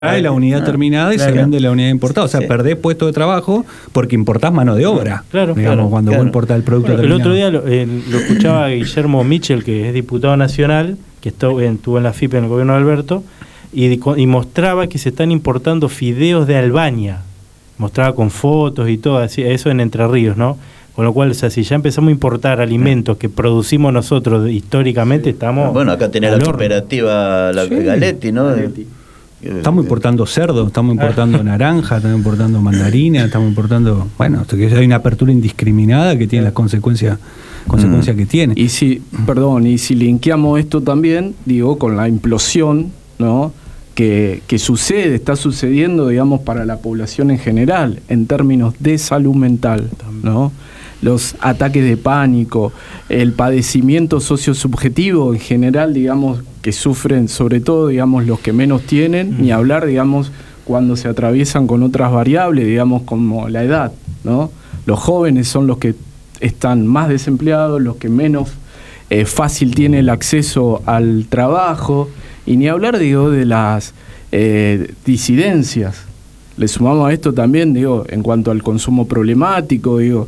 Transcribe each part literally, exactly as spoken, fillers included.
Ah, la unidad ah, terminada y claro, se vende la unidad importada. O sea, sí. perdés puesto de trabajo porque importás mano de obra. Claro, digamos, claro, cuando claro. vos importás el producto bueno, terminado. El otro día lo, eh, lo escuchaba Guillermo Michel, que es diputado nacional, que estuvo en, estuvo en la F I P en el gobierno de Alberto, y, y mostraba que se están importando fideos de Albania. Mostraba con fotos y todo, así, eso en Entre Ríos, ¿no? Con lo cual, o sea, si ya empezamos a importar alimentos que producimos nosotros históricamente, sí. estamos... Bueno, acá tenés la horno. cooperativa la sí. Galetti, ¿no? Galetti. Estamos importando cerdo, estamos importando naranja, estamos importando mandarina, estamos importando... Bueno, hay una apertura indiscriminada que tiene las consecuencias consecuencias mm. que tiene. Y si, perdón, y si linkeamos esto también, digo, con la implosión, ¿no? Que, que sucede, está sucediendo, digamos, para la población en general, en términos de salud mental, ¿no? Los ataques de pánico, el padecimiento sociosubjetivo en general, digamos, que sufren sobre todo, digamos, los que menos tienen, mm. ni hablar, digamos, cuando se atraviesan con otras variables, digamos, como la edad, ¿no? Los jóvenes son los que están más desempleados, los que menos eh, fácil tienen el acceso al trabajo, y ni hablar, digo, de las eh, disidencias. Le sumamos a esto también, digo, en cuanto al consumo problemático, digo,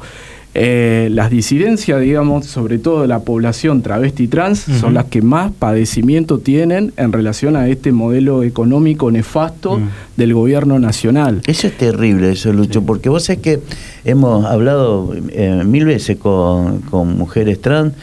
Eh, las disidencias, digamos, sobre todo de la población travesti trans, uh-huh. son las que más padecimiento tienen en relación a este modelo económico nefasto uh-huh. del gobierno nacional. Eso es terrible, eso, Lucho, sí. porque vos sabés que hemos hablado eh, mil veces con, con mujeres trans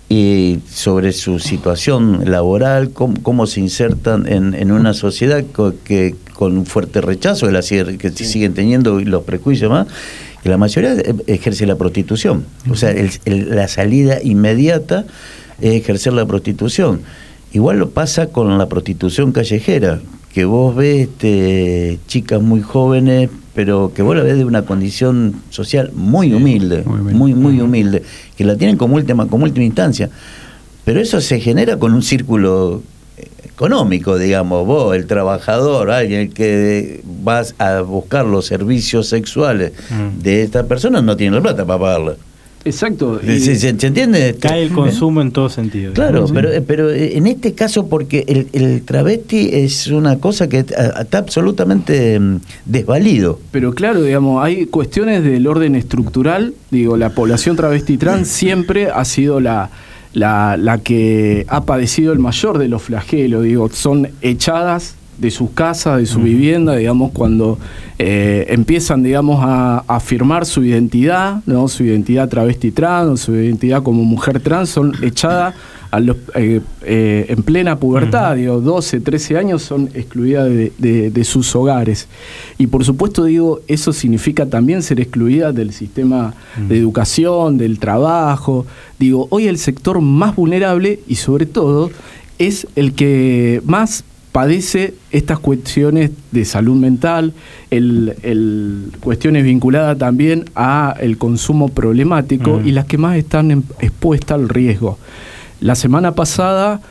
y sobre su situación laboral, cómo, cómo se insertan en, en una sociedad co- que con un fuerte rechazo que, la, que sí. siguen teniendo los prejuicios más, que la mayoría ejerce la prostitución. O sea, el, el, la salida inmediata es ejercer la prostitución. Igual lo pasa con la prostitución callejera, que vos ves este, chicas muy jóvenes, pero que vos la ves de una condición social muy humilde, muy, muy, muy humilde, que la tienen como última, como última instancia. Pero eso se genera con un círculo económico, digamos, vos, el trabajador, alguien que vas a buscar los servicios sexuales mm. de esta persona, no tiene la plata para pagarla. Exacto. ¿Se, se, se entiende? Cae el consumo ¿Eh? en todo sentido. Claro, ¿sí? pero, pero en este caso, porque el, el travesti es una cosa que está absolutamente desvalido. Pero claro, digamos, hay cuestiones del orden estructural, digo, la población travesti trans siempre ha sido la... La, la que ha padecido el mayor de los flagelos, digo, son echadas de sus casas, de su uh-huh. vivienda, digamos, cuando eh, empiezan, digamos, a, a afirmar su identidad, ¿no? Su identidad travesti trans, su identidad como mujer trans, son echadas a los, eh, eh, en plena pubertad, uh-huh. digo, doce, trece años, son excluidas de, de, de sus hogares. Y por supuesto, digo, eso significa también ser excluidas del sistema uh-huh. de educación, del trabajo. Digo, hoy el sector más vulnerable y sobre todo es el que más padece estas cuestiones de salud mental, el, el, cuestiones vinculadas también a el consumo problemático uh-huh. y las que más están en, expuestas al riesgo. La semana pasada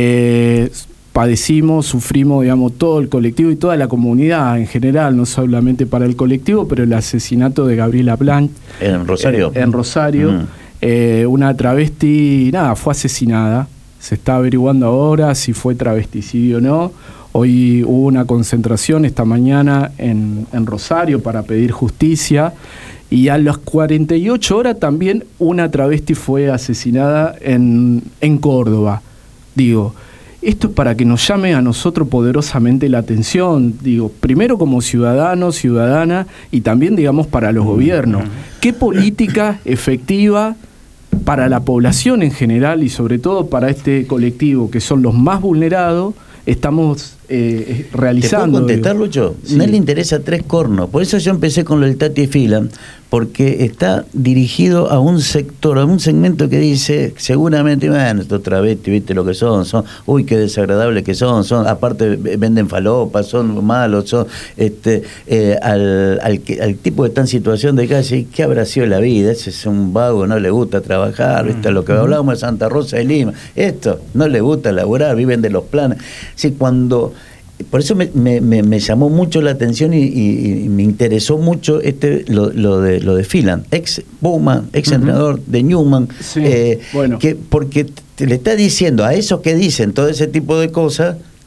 eh, padecimos, sufrimos, digamos, todo el colectivo y toda la comunidad en general, no solamente para el colectivo, pero el asesinato de Gabriela Blanc. ¿En Rosario? En, en Rosario. Uh-huh. Eh, una travesti, nada, fue asesinada. Se está averiguando ahora si fue travesticidio o no. Hoy hubo una concentración esta mañana en, en Rosario para pedir justicia. Y a las cuarenta y ocho horas también una travesti fue asesinada en, en Córdoba. Digo, esto es para que nos llame a nosotros poderosamente la atención. Digo, primero como ciudadanos, ciudadana, y también, digamos, para los gobiernos. ¿Qué política efectiva para la población en general y sobre todo para este colectivo, que son los más vulnerados, estamos eh, realizando? ¿Te puedo contestar, Lucho? Sí. No le interesa tres cornos. Por eso yo empecé con lo del Tati Filan, porque está dirigido a un sector, a un segmento que dice, seguramente, bueno, estos travestis, viste lo que son, son, uy, qué desagradables que son, son, aparte venden falopas, son malos, son, este, eh, al, al, al tipo que está en situación de calle, ¿qué habrá sido la vida? Ese es un vago, no le gusta trabajar, viste, lo que hablábamos de Santa Rosa de Lima, esto, no le gusta laburar, viven de los planes. Sí, cuando... Por eso me, me, me llamó mucho la atención y, y, y me interesó mucho este lo, lo de lo de Filan, ex Puma, ex uh-huh. entrenador de Newman, sí, eh, bueno. que porque te le está diciendo a esos que dicen todo ese tipo de cosas,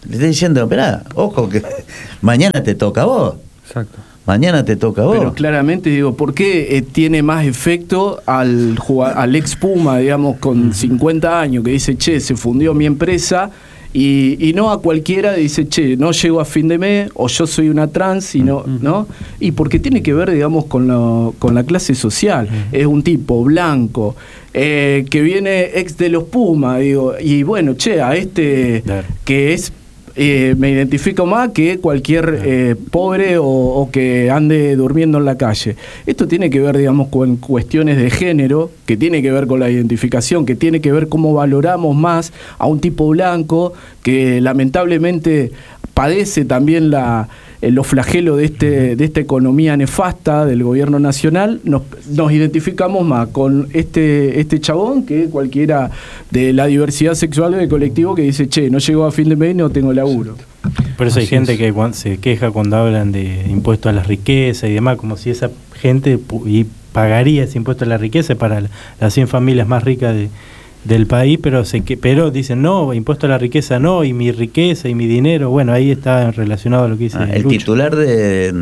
Le está diciendo, esperá, ojo que mañana te toca a vos. Exacto. Mañana te toca a vos. Pero claramente, digo, ¿por qué eh, tiene más efecto al, jugador, al ex Puma, digamos, con cincuenta años, que dice, che, se fundió mi empresa, y, y no a cualquiera dice, che, no llego a fin de mes, o yo soy una trans, y no, ¿no? Y porque tiene que ver, digamos, con, lo, con la clase social. Es un tipo blanco, eh, que viene ex de los Pumas, digo, y bueno, che, a este claro. que es... Eh, me identifico más que cualquier eh, pobre o, o que ande durmiendo en la calle. Esto tiene que ver, digamos, con cuestiones de género, que tiene que ver con la identificación, que tiene que ver cómo valoramos más a un tipo blanco que lamentablemente padece también la, eh, los flagelos de este de esta economía nefasta del gobierno nacional. Nos, nos identificamos más con este este chabón que cualquiera de la diversidad sexual del colectivo que dice, che, no llegó a fin de mes y no tengo laburo. Por eso hay Así gente es. que cuando se queja cuando hablan de impuestos a la riqueza y demás, como si esa gente pu- y pagaría ese impuesto a la riqueza para la, las cien familias más ricas de del país, pero se que pero dicen no, impuesto a la riqueza no, y mi riqueza y mi dinero, bueno, ahí está relacionado a lo que dice ah, el Lucho. titular de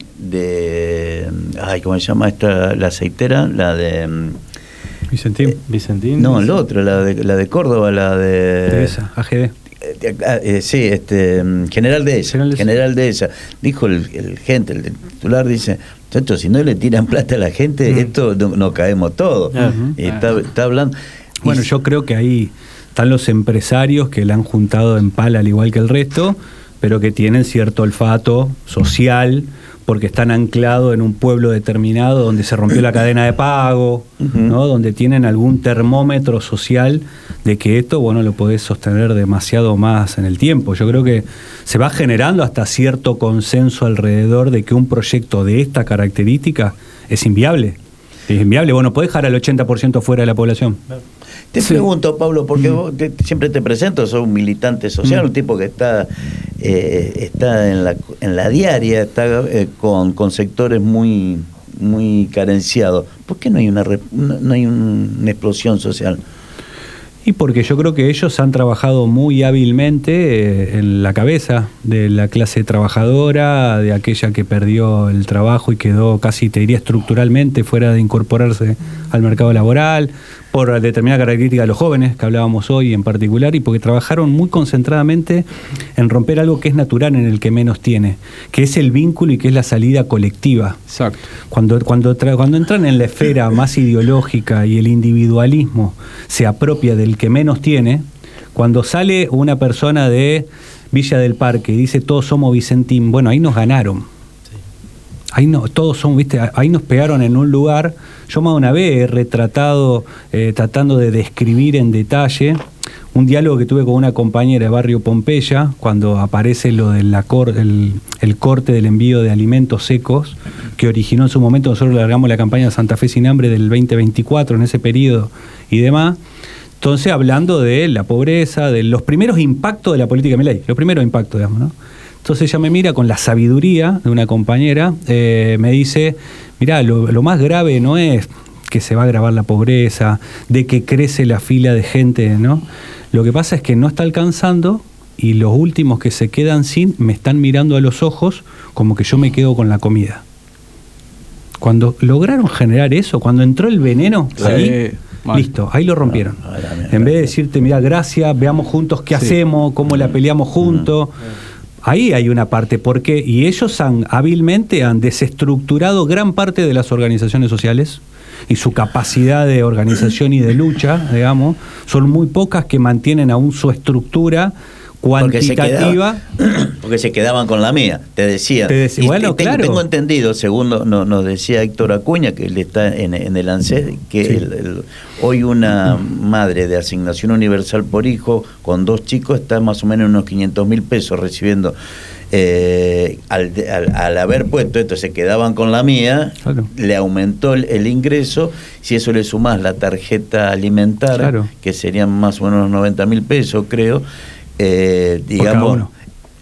de ay, ¿cómo se llama esta la aceitera? La de Vicentín. eh, Vicentín. no, el otro, la de la de Córdoba, la de Teresa, A G D. Eh, eh, sí, este general de ella, General de general de ella. Dijo el, el gente, el titular dice, muchachos, si no le tiran plata a la gente, Mm. esto no, no caemos todos. Uh-huh. Y está, está hablando. Bueno, y, yo creo que ahí están los empresarios que la han juntado en pala al igual que el resto, pero que tienen cierto olfato social, porque están anclados en un pueblo determinado donde se rompió la cadena de pago, uh-huh. ¿no? Donde tienen algún termómetro social de que esto, bueno, lo podés sostener demasiado más en el tiempo. Yo creo que se va generando hasta cierto consenso alrededor de que un proyecto de esta característica es inviable. Es inviable, bueno, podés dejar al ochenta por ciento fuera de la población. Te Sí. pregunto, Pablo, porque Mm. vos te- siempre te presento, sos un militante social, Mm. un tipo que está eh, está en la en la diaria, está eh, con, con sectores muy muy carenciados. ¿Por qué no hay una re- no, no hay un- una explosión social? Y porque yo creo que ellos han trabajado muy hábilmente eh, en la cabeza de la clase trabajadora, de aquella que perdió el trabajo y quedó casi, te diría, estructuralmente fuera de incorporarse al mercado laboral, por determinada característica de los jóvenes, que hablábamos hoy en particular, y porque trabajaron muy concentradamente en romper algo que es natural en el que menos tiene, que es el vínculo y que es la salida colectiva. Exacto. Cuando, cuando, tra- cuando entran en la esfera más ideológica y el individualismo se apropia del que menos tiene, cuando sale una persona de Villa del Parque y dice todos somos Vicentín, bueno, ahí nos ganaron. Ahí no, todos son, viste, ahí nos pegaron en un lugar. Yo más de una vez he retratado, eh, tratando de describir en detalle, un diálogo que tuve con una compañera de Barrio Pompeya, cuando aparece lo del cor, el, el corte del envío de alimentos secos, que originó en su momento, nosotros largamos la campaña Santa Fe Sin Hambre del veinte veinticuatro, en ese periodo y demás. Entonces, hablando de la pobreza, de los primeros impactos de la política de Milei, los primeros impactos, digamos, ¿no? Entonces ella me mira con la sabiduría de una compañera, eh, me dice, mirá, lo, lo más grave no es que se va a agravar la pobreza, de que crece la fila de gente, ¿no? Lo que pasa es que no está alcanzando y los últimos que se quedan sin me están mirando a los ojos como que yo me quedo con la comida. Cuando lograron generar eso, cuando entró el veneno, Sí, ahí, mal. listo, ahí lo rompieron. No, ahora me- En vez de decirte, mira, gracias, veamos juntos qué Sí. hacemos, cómo la peleamos juntos. Ahí hay una parte, porque y ellos han hábilmente han desestructurado gran parte de las organizaciones sociales y su capacidad de organización y de lucha, digamos, son muy pocas que mantienen aún su estructura Porque se, cuantitativa. quedaba- porque se quedaban con la mía, te decía. Te decía, Y bueno, tengo, claro. tengo entendido, según no- no- nos decía Héctor Acuña, que él está en, en el ANSES, que Sí. el- el- hoy una madre de asignación universal por hijo con dos chicos está más o menos en unos quinientos mil pesos recibiendo. Eh, al, de- al, al haber puesto esto, se quedaban con la mía, Claro. le aumentó el, el ingreso. Si eso le sumás la tarjeta alimentar, Claro. que serían más o menos noventa mil pesos, creo, eh, Por cada digamos, uno.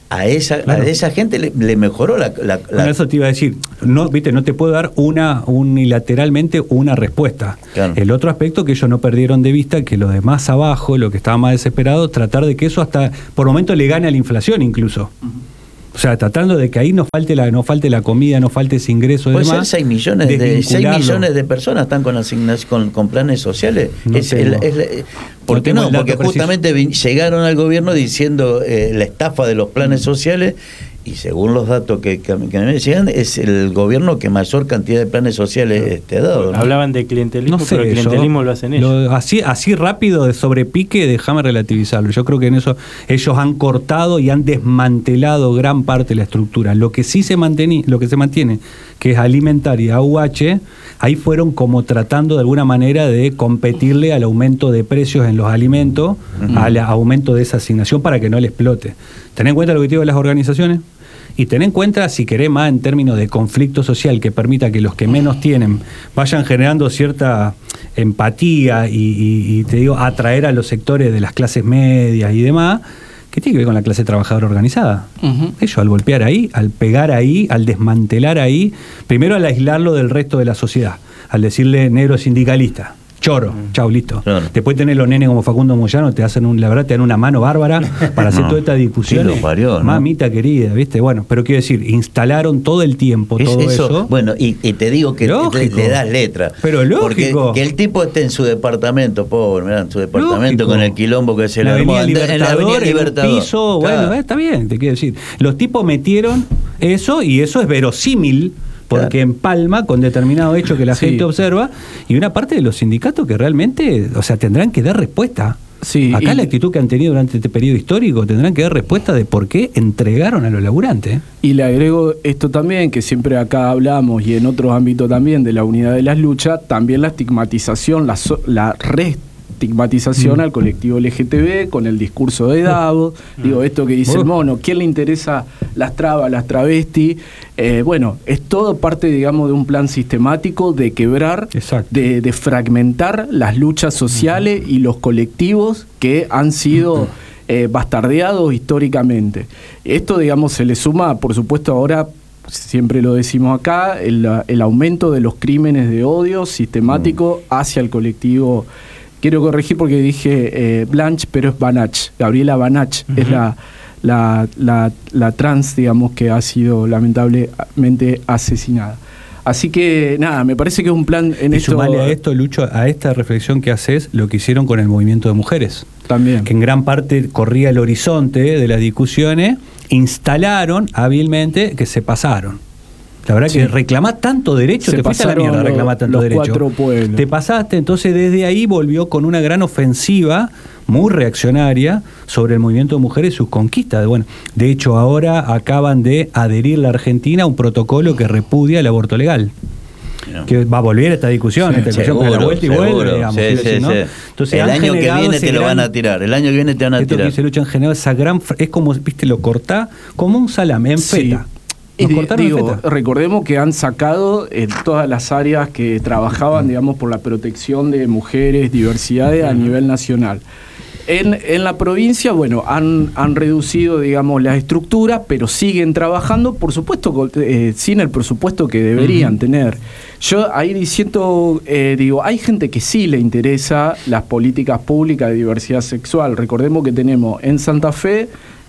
a esa, claro. a esa gente le, le mejoró la, la, la... Bueno, eso te iba a decir, no, viste, no te puedo dar una unilateralmente una respuesta. Claro. El otro aspecto que ellos no perdieron de vista, que lo de más abajo, lo que estaba más desesperado, tratar de que eso hasta por momento le gane a la inflación incluso. Uh-huh. O sea, tratando de que ahí no falte la, no falte la comida, no falte ese ingreso. Puede demás, ser seis millones de seis millones de personas están con asignaciones, con, con planes sociales. No es, el, es la, ¿Por no qué no? Porque justamente vin, llegaron al gobierno diciendo eh, la estafa de los planes sociales. Y según los datos que, que, que me decían, es el gobierno que mayor cantidad de planes sociales este, ha dado, ¿no? Hablaban de clientelismo, no sé, pero el clientelismo yo, lo hacen ellos. Lo, así, así rápido, de sobrepique, déjame relativizarlo. Yo creo que en eso ellos han cortado y han desmantelado gran parte de la estructura. Lo que sí se mantiene, lo que se mantiene, que es alimentaria, A U H, ahí fueron como tratando de alguna manera de competirle al aumento de precios en los alimentos, uh-huh. al aumento de esa asignación para que no le explote. Ten en cuenta el objetivo de las organizaciones y ten en cuenta, si querés más en términos de conflicto social que permita que los que menos tienen vayan generando cierta empatía y, y, y te digo, atraer a los sectores de las clases medias y demás, que tiene que ver con la clase trabajadora organizada. Uh-huh. Ellos al golpear ahí, al pegar ahí, al desmantelar ahí, primero al aislarlo del resto de la sociedad, al decirle negro sindicalista. Choro, mm. chau, listo. Claro. Después tenés los nenes como Facundo Moyano, te hacen un, la verdad te dan una mano bárbara para hacer no, toda esta discusión. Sí, ¿no? Mamita querida, ¿viste? Bueno, pero quiero decir, instalaron todo el tiempo es todo eso, eso. Bueno, y, y te digo que te, le das letra. Pero lógico. Porque que el tipo esté en su departamento, pobre, mirá, en su departamento lógico. Con el quilombo que se le armó en la Avenida Libertador. Piso, claro. Bueno, eh, está bien, te quiero decir. Los tipos metieron eso y eso es verosímil. Porque claro. empalma con determinado hecho que la sí. gente observa, y una parte de los sindicatos que realmente, o sea, tendrán que dar respuesta. Sí, Acá y, la actitud que han tenido durante este periodo histórico tendrán que dar respuesta de por qué entregaron a los laburantes. Y le agrego esto también, que siempre acá hablamos, y en otros ámbitos también, de la unidad de las luchas, también la estigmatización, la, so, la reestigmatización mm. al colectivo L G T B con el discurso de Davos. Mm. Digo, esto que dice uh. el mono, ¿quién le interesa las trabas, las travestis? Eh, bueno, es todo parte, digamos, de un plan sistemático de quebrar, de, de fragmentar las luchas sociales uh-huh. y los colectivos que han sido uh-huh. eh, bastardeados históricamente. Esto, digamos, se le suma, por supuesto, ahora, siempre lo decimos acá, el, el aumento de los crímenes de odio sistemático uh-huh. hacia el colectivo. Quiero corregir porque dije eh, Blanche, pero es Banach, Gabriela Banach, uh-huh. es la... La, la, la trans, digamos, que ha sido lamentablemente asesinada. Así que, nada, me parece que es un plan en y esto... Sumale a esto, Lucho, a esta reflexión que haces, lo que hicieron con el movimiento de mujeres. También. Que en gran parte corría el horizonte de las discusiones, instalaron hábilmente que se pasaron. La verdad sí. que reclamás tanto derecho, se te fuiste a la mierda reclamar tanto los derecho. Cuatro pueblos. Te pasaste, entonces desde ahí volvió con una gran ofensiva muy reaccionaria sobre el movimiento de mujeres y sus conquistas. Bueno, de hecho, ahora acaban de adherir la Argentina a un protocolo que repudia el aborto legal. No. Que va a volver esta discusión, sí, esta discusión seguro, que da vuelta y seguro, vuelve, digamos. Sí, sí, ¿no? sí. Entonces, el año que viene te lo van a tirar, el año que viene te van a tirar. Esto que se lucha en general, esa gran, es como, viste, lo cortá como un salame en feta. Sí. Y digo, recordemos que han sacado en todas las áreas que trabajaban, digamos, por la protección de mujeres, diversidades a nivel nacional. En, en la provincia, bueno, han, han reducido, digamos, las estructuras, pero siguen trabajando, por supuesto, eh, sin el presupuesto que deberían uh-huh. tener. Yo ahí diciendo, eh, digo, hay gente que sí le interesa las políticas públicas de diversidad sexual. Recordemos que tenemos en Santa Fe,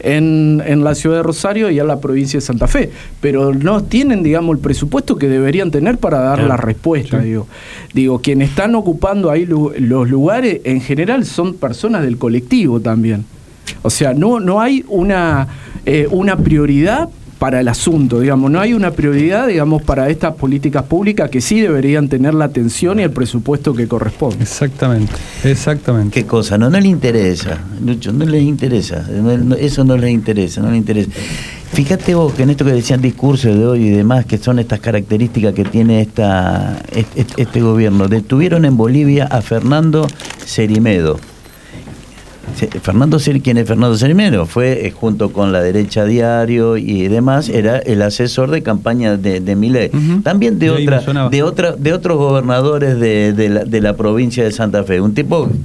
en, en la ciudad de Rosario y en la provincia de Santa Fe, pero no tienen, digamos, el presupuesto que deberían tener para dar claro. la respuesta. Sí. Digo, digo, quienes están ocupando ahí lo, los lugares en general son personas del colectivo también. O sea, no, no hay una, eh, una prioridad para el asunto, digamos, no hay una prioridad, digamos, para estas políticas públicas que sí deberían tener la atención y el presupuesto que corresponde. Exactamente, exactamente. ¿Qué cosa? No, no le interesa, Lucho, no les interesa, no, no, eso no les interesa, no les interesa. Fíjate vos que en esto que decían discursos de hoy y demás, que son estas características que tiene esta, este, este gobierno. Detuvieron en Bolivia a Fernando Cerimedo. Fernando Cerimedo, ¿quién es Fernando Cerimedo? Fue eh, junto con la Derecha Diario y demás, era el asesor de campaña de, de Milei. Uh-huh. También de, de otra, de otra, de otros gobernadores de, de, la, de la provincia de Santa Fe. Un tipo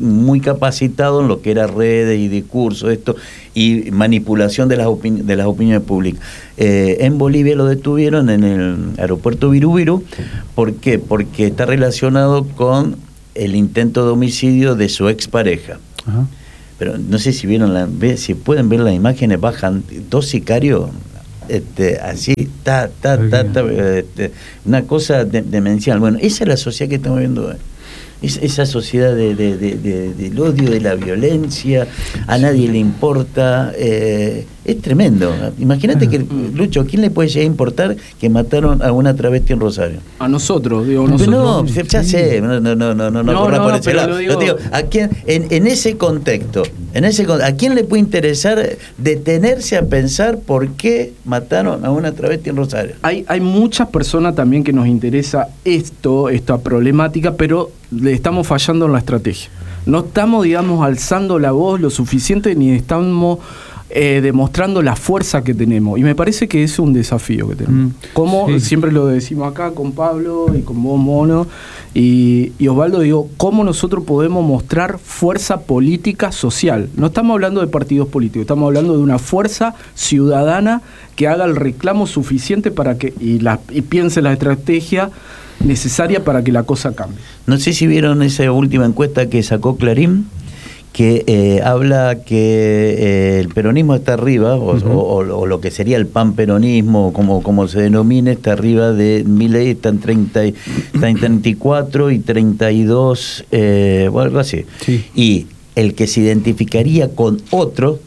muy capacitado en lo que era redes y discursos, esto, y manipulación de las, opini- de las opiniones públicas. Eh, en Bolivia lo detuvieron en el aeropuerto Viru-Viru. ¿Por qué? Porque está relacionado con el intento de homicidio de su expareja. Ajá. Pero no sé si vieron la, ve, si pueden ver las imágenes, bajan dos sicarios, este, así, ta, ta, ta, ta, este, una cosa de, demencial. Bueno, esa es la sociedad que estamos viendo hoy. Es, esa sociedad de, de, de, de, del odio, de la violencia, a nadie le importa, eh, es tremendo. Imagínate que, Lucho, ¿a quién le puede llegar a importar que mataron a una travesti en Rosario? A nosotros, digo, Pero nosotros. no, ya sé, no, no, no, no, no, no, corra no, por no, ese pero lado. lo digo- Yo te digo, ¿a quién, en, en ese contexto, en ese con- ¿a quién le puede interesar detenerse a pensar por qué mataron a una travesti en Rosario? Hay, hay muchas personas también que nos interesa esto, esta problemática, pero le estamos fallando en la estrategia. No estamos, digamos, alzando la voz lo suficiente ni estamos eh, demostrando la fuerza que tenemos. Y me parece que es un desafío que tenemos. Mm, Como sí. siempre lo decimos acá con Pablo y con vos, Mono, y, y Osvaldo, digo, cómo nosotros podemos mostrar fuerza política social. No estamos hablando de partidos políticos, estamos hablando de una fuerza ciudadana que haga el reclamo suficiente para que, y, la, y piense la estrategia necesaria para que la cosa cambie. No sé si vieron esa última encuesta que sacó Clarín, que eh, habla que eh, el peronismo está arriba, o, Uh-huh. o, o, o lo que sería el panperonismo, como, como se denomine, está arriba de Milei, está en treinta, y- está en treinta y cuatro y treinta y dos, eh, o algo así. Sí. Y el que se identificaría con otro,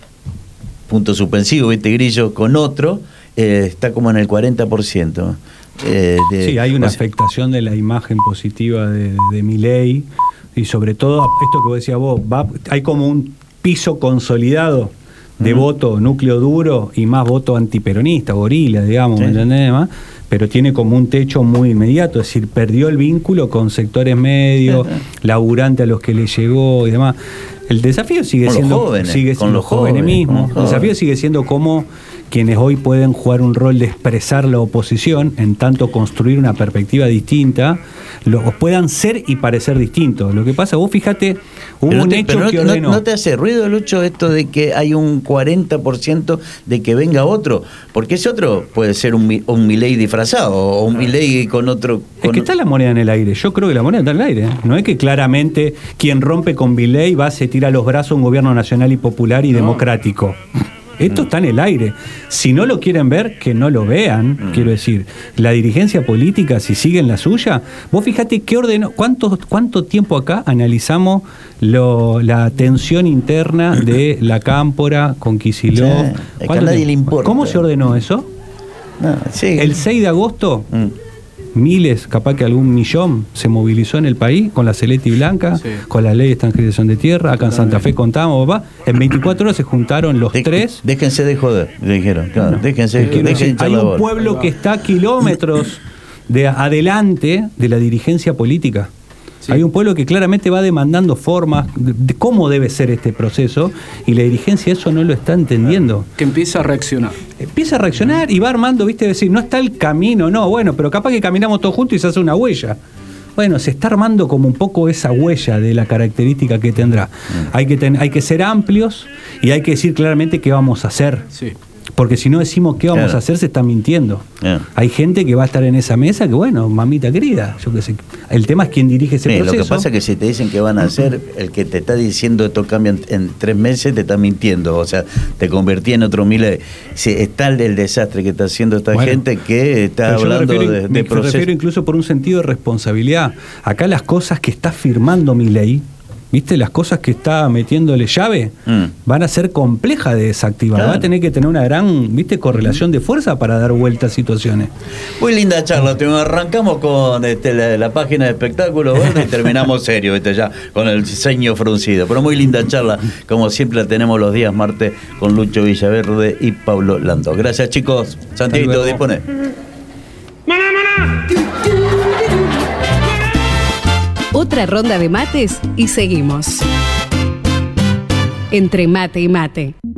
punto suspensivo, viste, Grillo, con otro, eh, está como en el cuarenta por ciento. Eh, de- Sí, hay una o sea, afectación de la imagen positiva de, de Milei, y sobre todo esto que vos decías vos, va, hay como un piso consolidado de Ujú. voto núcleo duro y más voto antiperonista, gorila, digamos, Sí. ¿me entendés? Demás, pero tiene como un techo muy inmediato, es decir, perdió el vínculo con sectores medios, laburante a los que le llegó y demás. El desafío sigue Con los siendo jóvenes, sigue con siendo los jóvenes jóvenes, mismos. con los El desafío jóvenes. sigue siendo cómo quienes hoy pueden jugar un rol de expresar la oposición, en tanto construir una perspectiva distinta, lo, puedan ser y parecer distintos. Lo que pasa, vos fíjate, hubo Pero no un te, hecho pero no- que no- ordenó. ¿No te hace ruido, Lucho, esto de que hay un cuarenta por ciento de que venga otro? Porque ese otro puede ser un, Mi- un Milei disfrazado o un Milei con otro... Es con- que está la moneda en el aire. Yo creo que la moneda está en el aire. ¿eh? No es que claramente quien rompe con Milei va, se tira a los brazos un gobierno nacional y popular y democrático. Esto está en el aire. Si no lo quieren ver, que no lo vean. Mm. Quiero decir, la dirigencia política, si sigue en la suya, vos fíjate qué ordenó, cuánto, cuánto tiempo acá analizamos lo, la tensión interna de la Cámpora con Kicillof. Sí, es que a ¿Cuánto nadie tiempo? le importa. ¿Cómo se ordenó eso? No, sí. El seis de agosto, Mm. miles, capaz que algún millón, se movilizó en el país con la Celeste Blanca, Sí. con la ley de extranjerización de tierra. Acá en Santa Fe contábamos, papá. En veinticuatro horas se juntaron los De- tres. Déjense de joder, le dijeron. Claro, déjense, Quiero dejen decir, hinchar hay la un bola. pueblo que está a kilómetros de adelante de la dirigencia política. Sí. Hay un pueblo que claramente va demandando formas de, de cómo debe ser este proceso y la dirigencia eso no lo está entendiendo. Que empieza a reaccionar. Empieza a reaccionar y va armando, viste, decir, no está el camino, no, bueno, pero capaz que caminamos todos juntos y se hace una huella. Bueno, se está armando como un poco esa huella de la característica que tendrá. Hay que, ten- hay que ser amplios y hay que decir claramente qué vamos a hacer. Sí. Porque si no decimos qué vamos Claro. a hacer, se está mintiendo. Yeah. Hay gente que va a estar en esa mesa que, bueno, mamita querida, yo qué sé. El tema es quién dirige ese Sí, lo proceso. que pasa es que si te dicen que van a hacer, el que te está diciendo esto cambia en, en tres meses, te está mintiendo. O sea, te convertí en otro Milei. Si está el, el desastre que está haciendo esta Bueno, gente que está Pero yo me hablando refiero, de, de me proceso. refiero incluso por un sentido de responsabilidad. Acá las cosas que está firmando Milei, ¿viste? Las cosas que está metiéndole llave, Mm. van a ser complejas de desactivar. Claro. Va a tener que tener una gran, ¿viste? Correlación de fuerza para dar vuelta a situaciones. Muy linda charla, te- arrancamos con este, la, la página de espectáculos bueno, y terminamos serio, este, ya con el ceño fruncido. Pero muy linda charla, como siempre la tenemos los días martes con Lucho Villaverde y Pablo Lando. Gracias chicos, Santiago, luego. dispone. Otra ronda de mates y seguimos. Entre mate y mate.